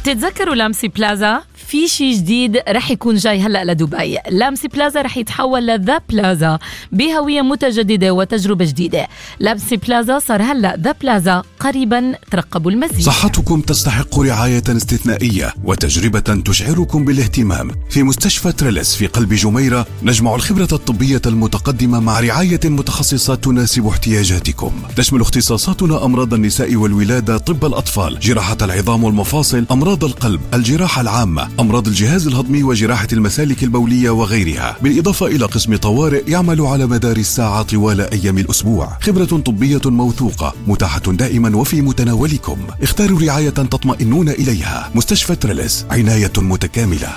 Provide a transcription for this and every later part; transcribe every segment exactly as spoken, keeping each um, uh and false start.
بتتذكروا لامسي بلازا؟ في شيء جديد رح يكون جاي هلأ لدبي. لامسي بلازا رح يتحول لذا بلازا بهوية متجددة وتجربة جديدة. لامسي بلازا صار هلأ ذا بلازا، قريبا ترقبوا المزيد. صحتكم تستحق رعاية استثنائية وتجربة تشعركم بالاهتمام. في مستشفى تريلس في قلب جميرة نجمع الخبرة الطبية المتقدمة مع رعاية متخصصة تناسب احتياجاتكم. تشمل اختصاصاتنا أمراض النساء والولادة، طب الأطفال، جراحة العظام والمفاصل، أمراض القلب، الجراحة العامة، أمراض الجهاز الهضمي وجراحة المسالك البولية وغيرها، بالإضافة إلى قسم طوارئ يعمل على مدار الساعة طوال أيام الأسبوع. خبرة طبية موثوقة متاحة دائما وفي متناولكم. اختاروا رعاية تطمئنون إليها. مستشفى تريلس، عناية متكاملة.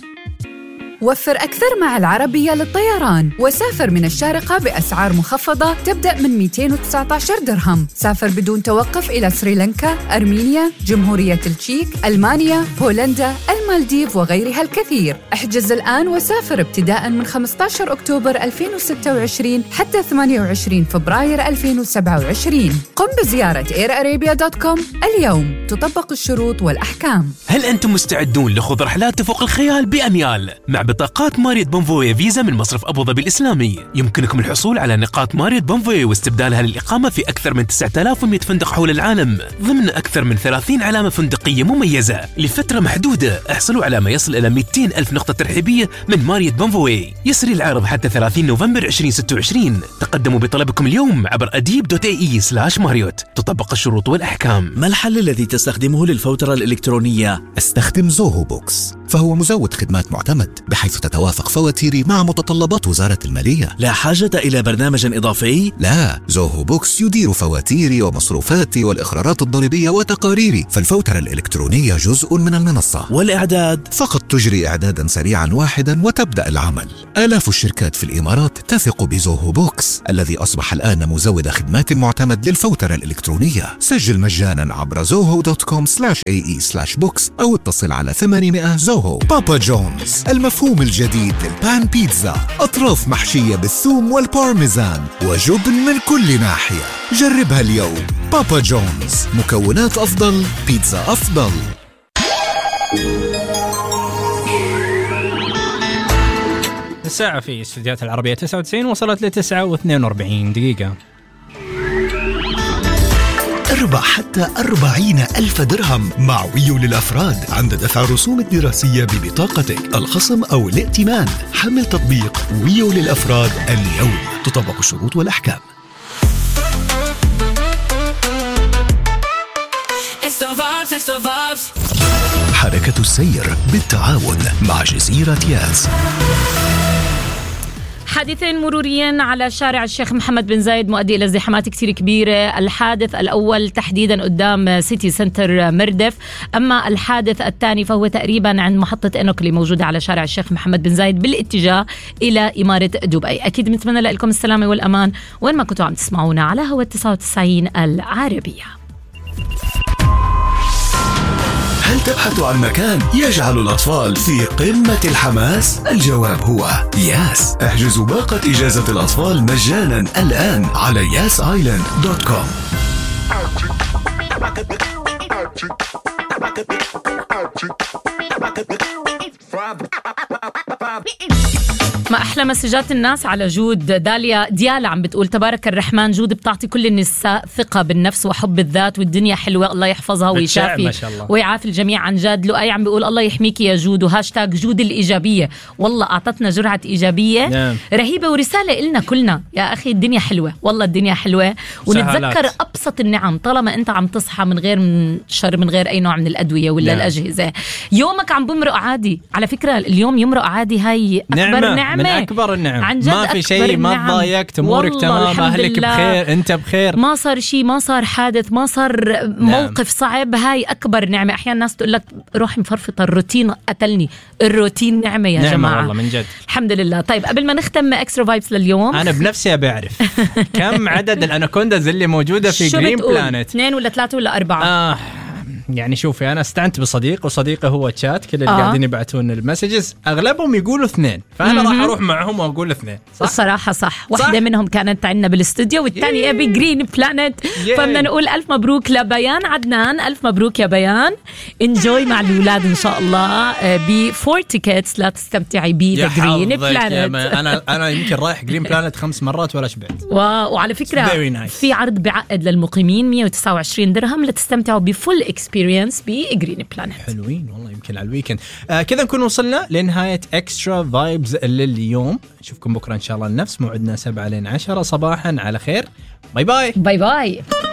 وفر أكثر مع العربية للطيران وسافر من الشارقة بأسعار مخفضة تبدأ من مئتين وتسعة عشر درهم. سافر بدون توقف إلى سريلانكا، أرمينيا، جمهورية التشيك، ألمانيا، بولندا، المالديف وغيرها الكثير. احجز الآن وسافر ابتداء من خمسة عشر أكتوبر ألفين وستة وعشرين حتى ثمانية وعشرين فبراير ألفين وسبعة وعشرين. قم بزيارة إير أرابيا دوت كوم اليوم. تطبق الشروط والأحكام. هل أنتم مستعدون لخوض رحلات تفوق الخيال بأميال؟ مع بطاقات ماريوت بونفوي فيزا من مصرف أبو ظبي الإسلامي يمكنكم الحصول على نقاط ماريوت بونفوي واستبدالها للإقامة في أكثر من تسعة آلاف ومئة فندق حول العالم ضمن أكثر من ثلاثين علامة فندقية مميزة لفترة محدودة. احصلوا على ما يصل إلى مئتين ألف نقطة ترحيبية من ماريوت بونفوي. يسري العرض حتى ثلاثين نوفمبر ألفين وستة وعشرين. تقدموا بطلبكم اليوم عبر أديب دوت اي اي سلاش ماريوت. تطبق الشروط والأحكام. ما الحل الذي تستخدمه للفوترة الإلكترونية؟ استخدم زوهو بوكس، فهو مزود خدمات معتمد بحيث تتوافق فواتيري مع متطلبات وزارة المالية. لا حاجة إلى برنامج إضافي؟ لا، زوهو بوكس يدير فواتيري ومصروفاتي والإخراجات الضريبية وتقاريري، فالفوترة الإلكترونية جزء من المنصة. والإعداد؟ فقط تجري إعدادا سريعا واحدا وتبدأ العمل. آلاف الشركات في الإمارات تثق بزوهو بوكس الذي أصبح الآن مزود خدمات معتمد للفوترة الإلكترونية. سجل مجانا عبر زوهو دوت كوم سلاش اي اي سلاش بوكس أو اتصل على ثمانمئة زوهو. بابا جونز، المفهوم الجديد للبان بيتزا، أطراف محشية بالثوم والبارميزان وجبن من كل ناحية. جربها اليوم. بابا جونز، مكونات أفضل، بيتزا أفضل. الساعة في استديوهات العربية تسعة وتسعين وصلت لتسعة واثنين وأربعين دقيقة. اربح حتى أربعين ألف درهم مع ويو للأفراد عند دفع رسوم الدراسية ببطاقتك، الخصم أو الائتمان. حمل تطبيق ويو للأفراد اليوم. تطبق الشروط والأحكام. حركة السير بالتعاون مع جزيرة ياس. حادثين مروريين على شارع الشيخ محمد بن زايد مؤدي إلى ازدحامات كتير كبيرة. الحادث الأول تحديدا قدام سيتي سنتر مردف، أما الحادث الثاني فهو تقريبا عند محطة إنوك اللي موجودة على شارع الشيخ محمد بن زايد بالاتجاه إلى إمارة دبي. أكيد بنتمنى لكم السلامة والأمان وين ما كنتوا عم تسمعونا على هوا تسعة وتسعين العربية. هل تبحث عن مكان يجعل الأطفال في قمة الحماس؟ الجواب هو ياس. احجزوا باقة إجازة الأطفال مجانا الآن على ياس آيلاند دوت كوم. ما أحلى مسجات الناس على جود. داليا ديالا عم بتقول تبارك الرحمن، جود بتعطي كل النساء ثقة بالنفس وحب الذات والدنيا حلوة، الله يحفظها ويشافي ويعافي الجميع عن جد. لؤي عم بيقول الله يحميك يا جود، وهاشتاج جود الإيجابية. والله أعطتنا جرعة إيجابية نعم. رهيبة ورسالة إلنا كلنا يا أخي. الدنيا حلوة، والله الدنيا حلوة، ونتذكر أبسط النعم طالما أنت عم تصحى من غير من شر من غير أي نوع من الأدوية ولا نعم. الأجهزة. يومك عم بمرق عادي. على فكرة اليوم يمرق عادي، هاي أكبر نعمة, نعمة. من أكبر النعم. عن جد ما في شيء، ما تضايقت، أمورك تمام، أهلك بخير، أنت بخير، ما صار شيء، ما صار حادث، ما صار موقف صعب. هاي أكبر نعمة. أحيانا الناس تقول لك روح مفرفطة، الروتين قتلني. الروتين نعمة يا نعمة جماعة والله من جد. الحمد لله. طيب قبل ما نختم إكسترا فايبس لليوم، أنا بنفسي أبعرف كم عدد الأناكونداز اللي موجودة في جرين بلانت؟ اثنين ولا ثلاثة ولا أربعة؟ آه يعني شوفي انا استعنت بصديق وصديقه هو تشات، كل اللي آه. قاعدين يبعثون المسجز اغلبهم يقولوا اثنين، فانا راح اروح معهم واقول اثنين. صح الصراحه صح, صح؟ واحده منهم كانت عندنا بالاستوديو والثانيه ابي جرين بلانت. فبدنا نقول الف مبروك لبيان عدنان، الف مبروك يا بيان. انجوي مع الاولاد ان شاء الله بفور تيكتس لا تستمتعي بي ذا جرين بلانت. انا انا يمكن رايح جرين بلانت خمس مرات ولا شبعت. وعلى فكره nice. في عرض بعقد للمقيمين مية وتسعة وعشرين درهم لتستمتعوا بفول اكسبيرينس بجرين بلانت. حلوين والله، يمكن على الويكند. آه كذا نكون وصلنا لنهايه اكسترا فايبز لليوم. نشوفكم بكره ان شاء الله، نفس موعدنا سبعة لين عشرة صباحا على خير. باي باي باي باي.